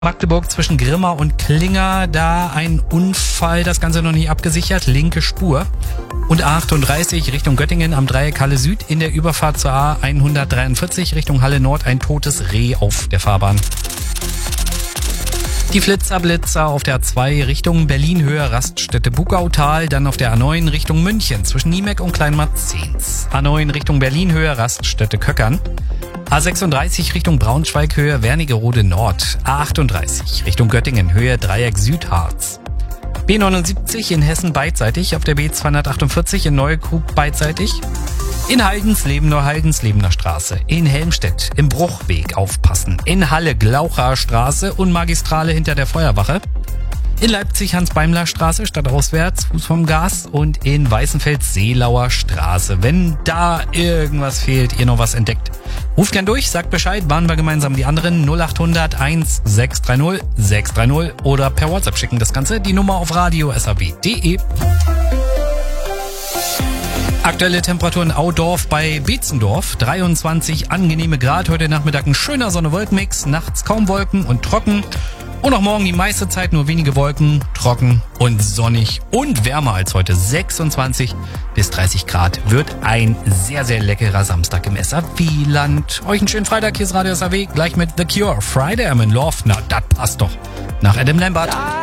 Magdeburg zwischen Grimma und Klinger, da ein Unfall, das Ganze noch nicht abgesichert, linke Spur. Und A38 Richtung Göttingen am Dreieck Halle Süd in der Überfahrt zur A143 Richtung Halle Nord ein totes Reh auf der Fahrbahn. Die Blitzer auf der A2 Richtung Berlin Höhe Raststätte Bugautal, dann auf der A9 Richtung München zwischen Niemeck und Kleinmarzens. A9 Richtung Berlin Höhe Raststätte Köckern. A36 Richtung Braunschweig Höhe Wernigerode Nord. A38 Richtung Göttingen Höhe Dreieck Südharz. B79 in Hessen beidseitig, auf der B248 in Neukrug beidseitig. In Haldensleben Neuhaldenslebener Straße. In Helmstedt im Bruchweg aufpassen. In Halle Glaucher Straße und Magistrale hinter der Feuerwache. In Leipzig Hans-Beimler Straße stadtauswärts, Fuß vom Gas. Und in Weißenfels Seelauer Straße. Wenn da irgendwas fehlt, ihr noch was entdeckt, ruft gern durch, sagt Bescheid, warnen wir gemeinsam die anderen 0800 1630 630 oder per WhatsApp schicken das Ganze. Die Nummer auf radio.saw.de. Aktuelle Temperaturen Audorf bei Beetzendorf, 23 angenehme Grad. Heute Nachmittag ein schöner Sonne-Wolken-Mix, nachts kaum Wolken und trocken. Und auch morgen die meiste Zeit nur wenige Wolken, trocken und sonnig und wärmer als heute. 26 bis 30 Grad wird ein sehr, sehr leckerer Samstag im SAW-Land. Euch einen schönen Freitag, hier ist Radio SAW, gleich mit The Cure. Friday I'm in Love, na, das passt doch. Nach Adam Lambert.